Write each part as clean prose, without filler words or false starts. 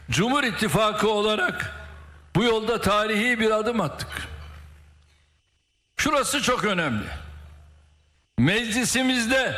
Cumhur İttifakı olarak bu yolda tarihi bir adım attık. Şurası çok önemli. Meclisimizde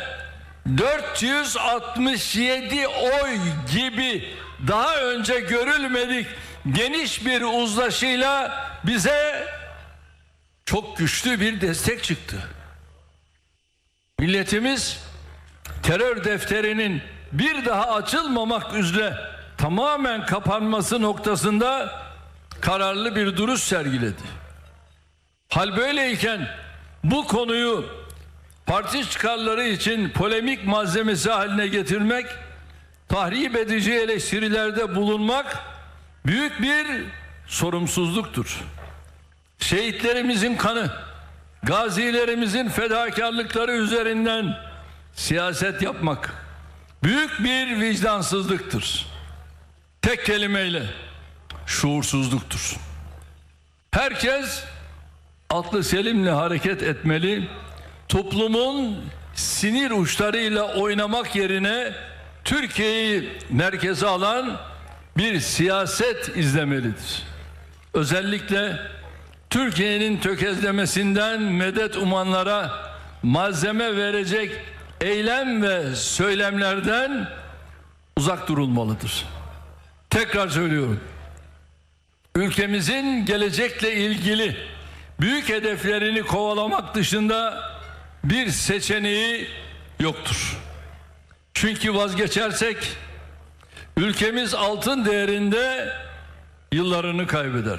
467 oy gibi daha önce görülmedik geniş bir uzlaşıyla bize çok güçlü bir destek çıktı. Milletimiz terör defterinin bir daha açılmamak üzere tamamen kapanması noktasında kararlı bir duruş sergiledi. Hal böyleyken bu konuyu parti çıkarları için polemik malzemesi haline getirmek, tahrip edici eleştirilerde bulunmak büyük bir sorumsuzluktur. Şehitlerimizin kanı, gazilerimizin fedakarlıkları üzerinden siyaset yapmak büyük bir vicdansızlıktır. Tek kelimeyle şuursuzluktur. Herkes aklı selimle hareket etmeli. Toplumun sinir uçlarıyla oynamak yerine Türkiye'yi merkeze alan bir siyaset izlemelidir. Özellikle Türkiye'nin tökezlemesinden medet umanlara malzeme verecek eylem ve söylemlerden uzak durulmalıdır. Tekrar söylüyorum. Ülkemizin gelecekle ilgili büyük hedeflerini kovalamak dışında bir seçeneği yoktur. Çünkü vazgeçersek ülkemiz altın değerinde yıllarını kaybeder.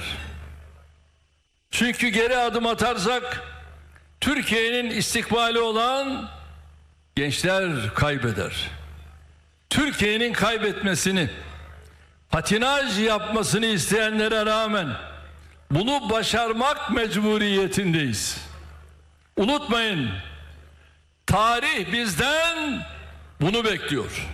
Çünkü geri adım atarsak Türkiye'nin istikbali olan gençler kaybeder. Türkiye'nin kaybetmesini, patinaj yapmasını isteyenlere rağmen bunu başarmak mecburiyetindeyiz. Unutmayın, tarih bizden bunu bekliyor.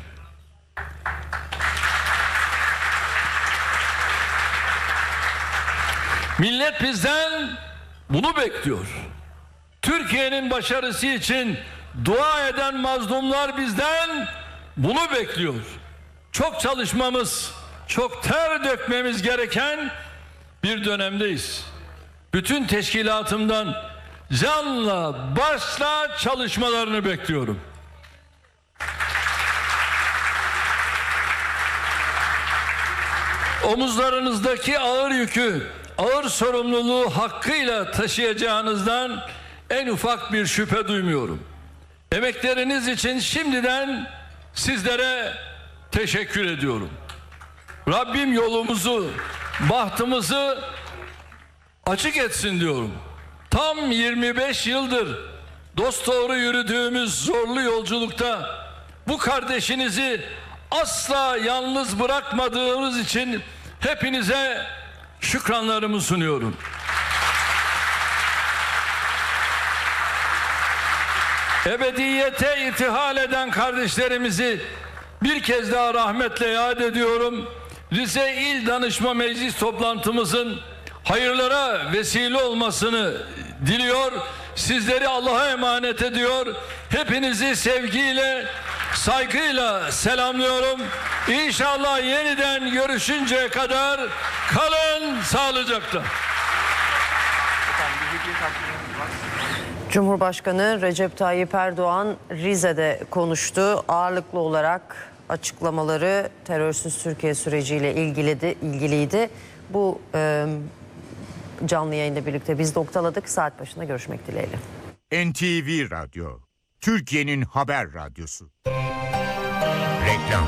Millet bizden bunu bekliyor. Türkiye'nin başarısı için dua eden mazlumlar bizden bunu bekliyor. Çok çalışmamız, çok ter dökmemiz gereken bir dönemdeyiz. Bütün teşkilatımdan canla başla çalışmalarını bekliyorum. Omuzlarınızdaki ağır yükü, ağır sorumluluğu hakkıyla taşıyacağınızdan en ufak bir şüphe duymuyorum. Emekleriniz için şimdiden sizlere teşekkür ediyorum. Rabbim yolumuzu, bahtımızı açık etsin diyorum. Tam 25 yıldır dosdoğru yürüdüğümüz zorlu yolculukta bu kardeşinizi asla yalnız bırakmadığınız için hepinize şükranlarımı sunuyorum. Ebediyete irtihal eden kardeşlerimizi bir kez daha rahmetle yad ediyorum. Rize İl Danışma Meclis toplantımızın hayırlara vesile olmasını diliyor. Sizleri Allah'a emanet ediyor. Hepinizi sevgiyle, saygıyla selamlıyorum. İnşallah yeniden görüşünceye kadar kalın sağlıcakla. Cumhurbaşkanı Recep Tayyip Erdoğan Rize'de konuştu. Ağırlıklı olarak açıklamaları terörsüz Türkiye süreciyle ilgiliydi. Bu canlı yayında birlikte biz noktaladık. Saat başında görüşmek dileğiyle. NTV Radyo, Türkiye'nin haber radyosu. Reklam.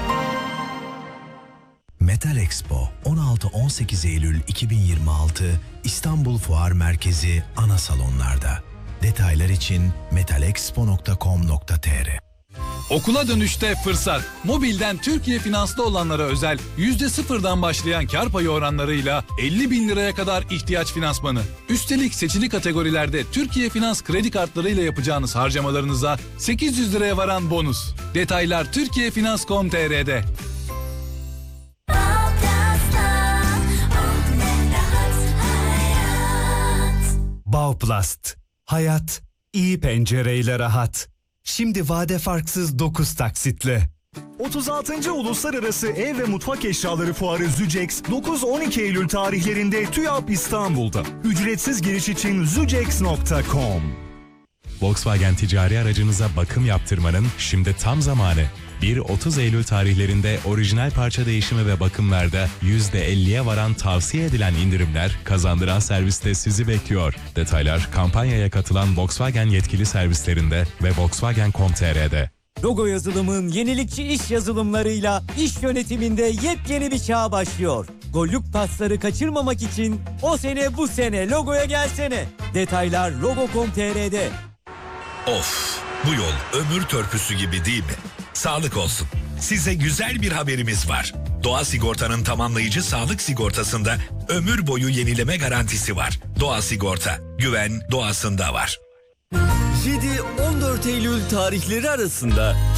Metal Expo 16-18 Eylül 2026 İstanbul Fuar Merkezi ana salonlarda. Detaylar için metalexpo.com.tr. Okula dönüşte fırsat. Mobilden Türkiye Finans'ta olanlara özel %0'dan başlayan kar payı oranlarıyla 50 bin liraya kadar ihtiyaç finansmanı. Üstelik seçili kategorilerde Türkiye Finans kredi kartlarıyla yapacağınız harcamalarınıza 800 liraya varan bonus. Detaylar turkiyefinans.com.tr'de. Bauplast. Hayat iyi pencereyle rahat. Şimdi vade farksız 9 taksitle. 36. Uluslararası Ev ve Mutfak Eşyaları Fuarı Zücex 9-12 Eylül tarihlerinde TÜYAP İstanbul'da. Ücretsiz giriş için zucex.com. Volkswagen ticari aracınıza bakım yaptırmanın şimdi tam zamanı. 1-30 Eylül tarihlerinde orijinal parça değişimi ve bakımlarda %50'ye varan tavsiye edilen indirimler kazandıran serviste sizi bekliyor. Detaylar kampanyaya katılan Volkswagen yetkili servislerinde ve Volkswagen.com.tr'de. Logo yazılımın yenilikçi iş yazılımlarıyla iş yönetiminde yepyeni bir çağ başlıyor. Gollük pasları kaçırmamak için o sene bu sene logoya gelsene. Detaylar logo.com.tr'de. Of, bu yol ömür törpüsü gibi değil mi? Sağlık olsun. Size güzel bir haberimiz var. Doğa Sigorta'nın tamamlayıcı sağlık sigortasında ömür boyu yenileme garantisi var. Doğa Sigorta, güven doğasında var. 7-14 Eylül tarihleri arasında